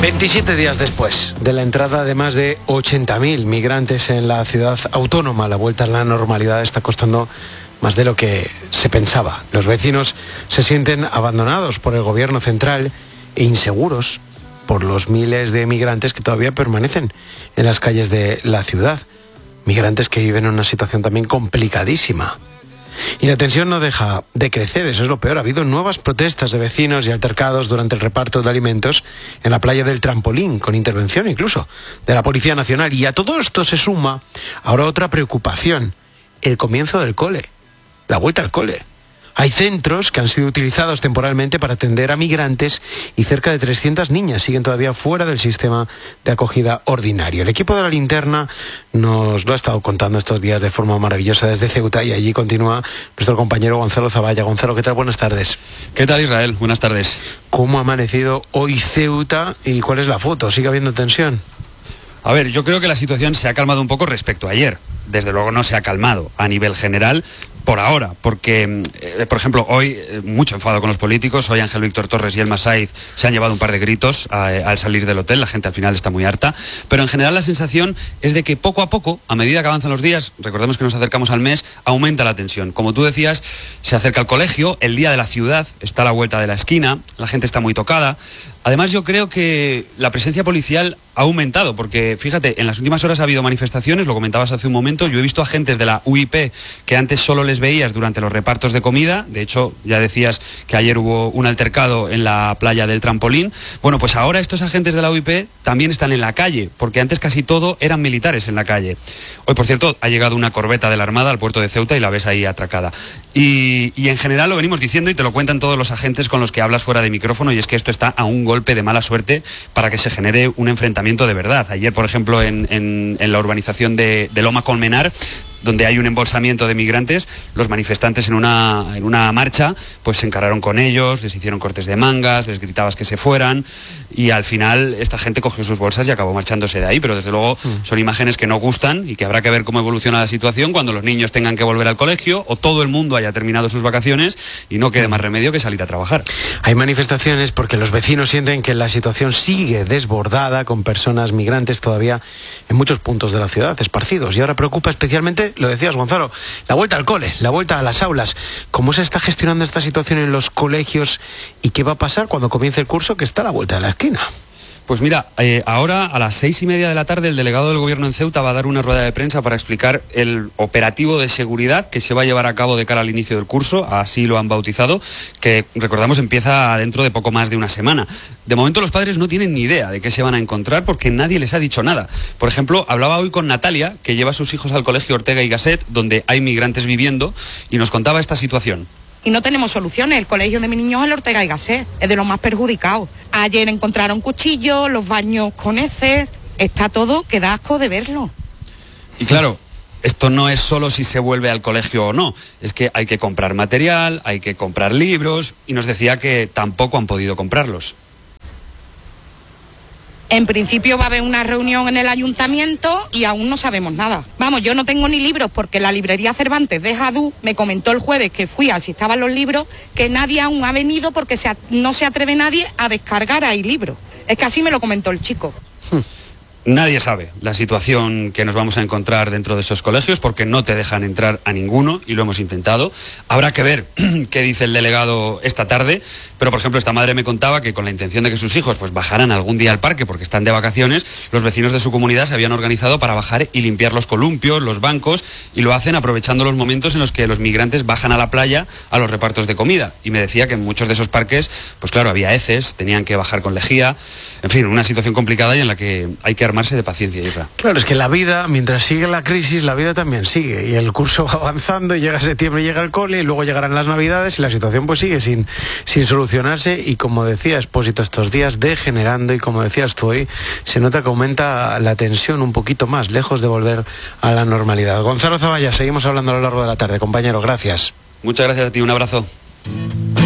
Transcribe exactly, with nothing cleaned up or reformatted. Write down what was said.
veintisiete días después de la entrada de más de ochenta mil migrantes en la ciudad autónoma, la vuelta a la normalidad está costando más de lo que se pensaba. Los vecinos se sienten abandonados por el gobierno central e inseguros por los miles de migrantes que todavía permanecen en las calles de la ciudad. Migrantes que viven en una situación también complicadísima. Y la tensión no deja de crecer, eso es lo peor. Ha habido nuevas protestas de vecinos y altercados durante el reparto de alimentos en la playa del Trampolín, con intervención incluso de la Policía Nacional. Y a todo esto se suma ahora otra preocupación: el comienzo del cole, la vuelta al cole. Hay centros que han sido utilizados temporalmente para atender a migrantes y cerca de trescientas niñas siguen todavía fuera del sistema de acogida ordinario. El equipo de La Linterna nos lo ha estado contando estos días de forma maravillosa desde Ceuta, y allí continúa nuestro compañero Gonzalo Zavalla. Gonzalo, ¿qué tal? Buenas tardes. ¿Qué tal, Israel? Buenas tardes. ¿Cómo ha amanecido hoy Ceuta y cuál es la foto? ¿Sigue habiendo tensión? A ver, yo creo que la situación se ha calmado un poco respecto a ayer. Desde luego no se ha calmado a nivel general por ahora, porque, eh, por ejemplo, hoy eh, mucho enfado con los políticos. Hoy Ángel Víctor Torres y Elma Saiz se han llevado un par de gritos eh, al salir del hotel. La gente al final está muy harta, pero en general la sensación es de que poco a poco, a medida que avanzan los días, recordemos que nos acercamos al mes, aumenta la tensión. Como tú decías, se acerca el colegio, el día de la ciudad está a la vuelta de la esquina, la gente está muy tocada. Además, yo creo que la presencia policial ha aumentado, porque fíjate, en las últimas horas ha habido manifestaciones, lo comentabas hace un momento. Yo he visto agentes de la U I P que antes solo les veías durante los repartos de comida. De hecho, ya decías que ayer hubo un altercado en la playa del Trampolín. Bueno, pues ahora estos agentes de la U I P también están en la calle, porque antes casi todo eran militares en la calle. Hoy, por cierto, ha llegado una corbeta de la Armada al puerto de Ceuta y la ves ahí atracada. Y, y en general lo venimos diciendo y te lo cuentan todos los agentes con los que hablas fuera de micrófono, y es que esto está a un golpe de mala suerte para que se genere un enfrentamiento de verdad. Ayer, por ejemplo, en, en, en la urbanización de, de Loma Colmenar, donde hay un embolsamiento de migrantes, los manifestantes en una, en una marcha pues se encararon con ellos, les hicieron cortes de mangas, les gritabas que se fueran, y al final esta gente cogió sus bolsas y acabó marchándose de ahí. Pero desde luego mm. son imágenes que no gustan y que habrá que ver cómo evoluciona la situación cuando los niños tengan que volver al colegio o todo el mundo haya terminado sus vacaciones y no quede más remedio que salir a trabajar. Hay manifestaciones porque los vecinos sienten que la situación sigue desbordada, con personas migrantes todavía en muchos puntos de la ciudad esparcidos, y ahora preocupa especialmente, lo decías, Gonzalo, la vuelta al cole, la vuelta a las aulas. ¿Cómo se está gestionando esta situación en los colegios y qué va a pasar cuando comience el curso, que está a la vuelta de la esquina? Pues mira, eh, ahora a las seis y media de la tarde el delegado del gobierno en Ceuta va a dar una rueda de prensa para explicar el operativo de seguridad que se va a llevar a cabo de cara al inicio del curso, así lo han bautizado, que recordamos empieza dentro de poco más de una semana. De momento los padres no tienen ni idea de qué se van a encontrar porque nadie les ha dicho nada. Por ejemplo, hablaba hoy con Natalia, que lleva a sus hijos al colegio Ortega y Gasset, donde hay migrantes viviendo, y nos contaba esta situación. Y no tenemos soluciones. El colegio de mi niño es el Ortega y Gasset, es de los más perjudicados. Ayer encontraron cuchillos, los baños con heces, está todo que da asco de verlo. Y claro, esto no es solo si se vuelve al colegio o no, es que hay que comprar material, hay que comprar libros, y nos decía que tampoco han podido comprarlos. En principio va a haber una reunión en el ayuntamiento y aún no sabemos nada. Vamos, yo no tengo ni libros porque la librería Cervantes de Jadú me comentó el jueves que fui a si estaban los libros, que nadie aún ha venido porque se, no se atreve nadie a descargar ahí libros. Es que así me lo comentó el chico. Hmm. Nadie sabe la situación que nos vamos a encontrar dentro de esos colegios porque no te dejan entrar a ninguno y lo hemos intentado. Habrá que ver qué dice el delegado esta tarde, pero por ejemplo esta madre me contaba que con la intención de que sus hijos pues bajaran algún día al parque porque están de vacaciones, los vecinos de su comunidad se habían organizado para bajar y limpiar los columpios, los bancos, y lo hacen aprovechando los momentos en los que los migrantes bajan a la playa a los repartos de comida. Y me decía que en muchos de esos parques, pues claro, había heces, tenían que bajar con lejía, en fin, una situación complicada y en la que hay que armarse de paciencia, Isra. Claro, es que la vida, mientras sigue la crisis, la vida también sigue, y el curso va avanzando, y llega septiembre, llega el cole, y luego llegarán las navidades, y la situación pues sigue sin, sin solucionarse, y como decía Expósito estos días, degenerando, y como decías tú hoy, se nota que aumenta la tensión un poquito más, lejos de volver a la normalidad. Gonzalo Zavalla, seguimos hablando a lo largo de la tarde, compañero, gracias. Muchas gracias a ti, un abrazo.